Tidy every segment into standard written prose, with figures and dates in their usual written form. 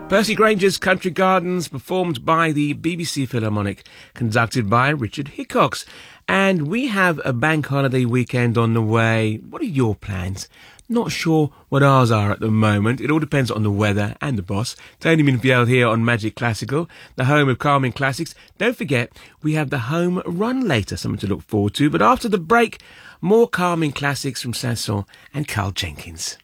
Percy Granger's Country Gardens, performed by the BBC Philharmonic, conducted by Richard Hickox. And we have a bank holiday weekend on the way. What are your plans? Not sure what ours are at the moment. It all depends on the weather and the boss. Tony Minfield here on Magic Classical, the home of Carmen Classics. Don't forget, we have the home run later, something to look forward to. But after the break, more Carmen Classics from Saint-Saëns and Carl Jenkins.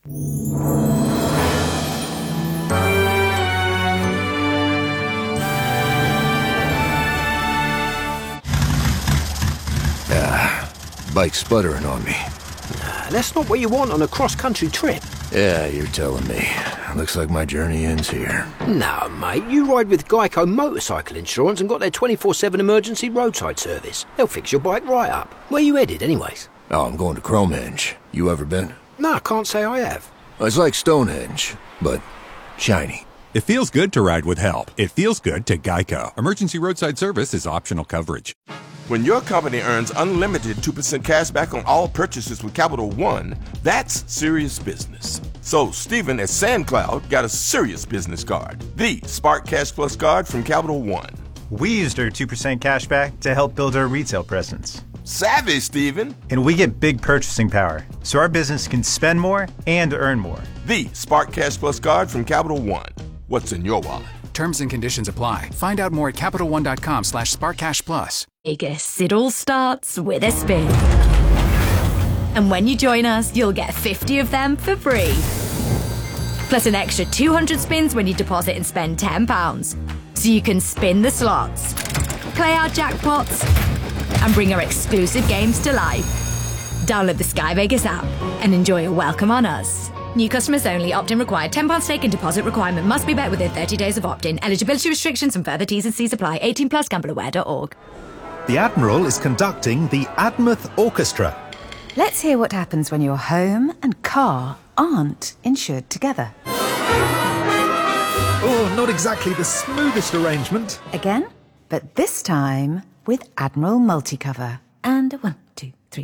Bike sputtering on me. That's not what you want on a cross-country trip. Yeah, you're telling me. Looks like my journey ends here. No, mate, you ride with Geico Motorcycle Insurance and got their 24/7 emergency roadside service. They'll fix your bike right up. Where you headed, anyways? Oh, I'm going to Cromhenge. You ever been? No, I can't say I have. It's like Stonehenge, but shiny. It feels good to ride with help. It feels good to Geico. Emergency roadside service is optional coverage. When your company earns unlimited 2% cash back on all purchases with Capital One, that's serious business. So Stephen at SandCloud got a serious business card, the Spark Cash Plus card from Capital One. We used our 2% cash back to help build our retail presence. Savvy, Stephen. And we get big purchasing power, so our business can spend more and earn more. The Spark Cash Plus card from Capital One. What's in your wallet? Terms and conditions apply. Find out more at CapitalOne.com/SparkCashPlus. Vegas, it all starts with a spin. And when you join us, you'll get 50 of them for free. Plus an extra 200 spins when you deposit and spend £10. So you can spin the slots, play our jackpots, and bring our exclusive games to life. Download the Sky Vegas app and enjoy a welcome on us. New customers only. Opt-in required. £10 stake and deposit requirement must be met within 30 days of opt-in. Eligibility restrictions and further T's and C's apply. 18 plus. GambleAware.org. The Admiral is conducting the Admouth Orchestra. Let's hear what happens when your home and car aren't insured together. Oh, not exactly the smoothest arrangement. Again, but this time with Admiral Multicover. And 1, 2, 3.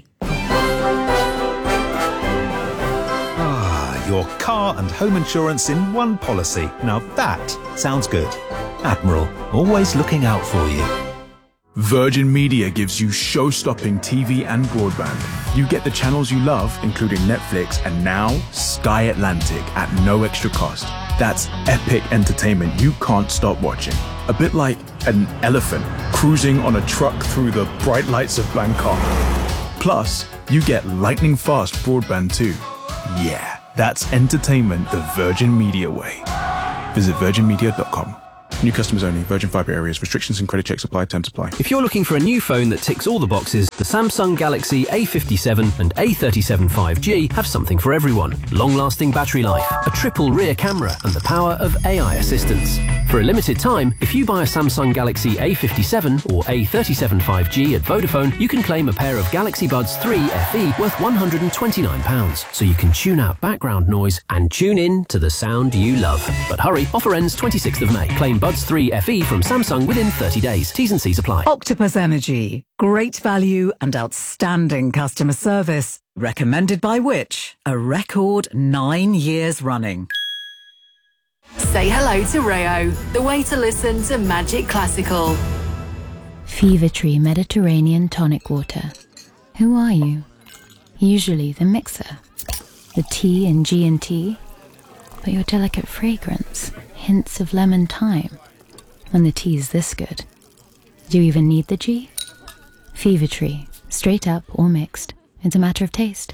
Your car and home insurance in one policy. Now that sounds good. Admiral, always looking out for you. Virgin Media gives you show-stopping TV and broadband. You get the channels you love, including Netflix and now Sky Atlantic at no extra cost. That's epic entertainment you can't stop watching. A bit like an elephant cruising on a truck through the bright lights of Bangkok. Plus, you get lightning-fast broadband too. Yeah. That's entertainment the Virgin Media way. Visit virginmedia.com. New customers only. Virgin Fibre areas. Restrictions and credit checks apply. Terms apply. If you're looking for a new phone that ticks all the boxes, the Samsung Galaxy A57 and A37 5G have something for everyone. Long-lasting battery life, a triple rear camera, and the power of AI assistance. For a limited time, if you buy a Samsung Galaxy A57 or A37 5G at Vodafone, you can claim a pair of Galaxy Buds 3 FE worth £129, so you can tune out background noise and tune in to the sound you love. But hurry, offer ends 26th of May. Claim Buds 3 FE from Samsung within 30 days. T's and C's apply. Octopus Energy. Great value and outstanding customer service. Recommended by which? A record 9 years running. Say hello to Rayo, the way to listen to Magic Classical. Fever Tree Mediterranean Tonic Water. Who are you? Usually the mixer, the T in G&T, but your delicate fragrance, hints of lemon thyme. When the tea is this good, do you even need the G? Fever Tree, straight up or mixed. It's a matter of taste.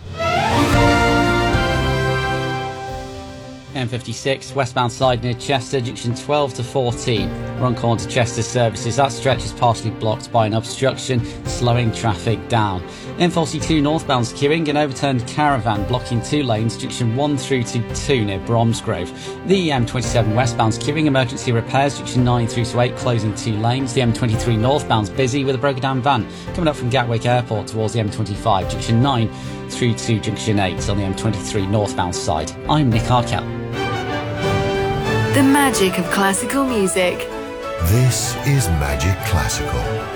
M56, westbound side near Chester, junction 12 to 14. Wrong corner to Chester services. That stretch is partially blocked by an obstruction, slowing traffic down. M42 northbound's queuing, an overturned caravan blocking 2 lanes, junction 1 through to 2 near Bromsgrove. The M27 westbound's queuing, emergency repairs, junction 9 through to 8, closing 2 lanes. The M23 northbound's busy with a broken down van coming up from Gatwick Airport towards the M25, junction 9 through to junction 8 on the M23 northbound side. I'm Nick Arkell. The magic of classical music. This is Magic Classical.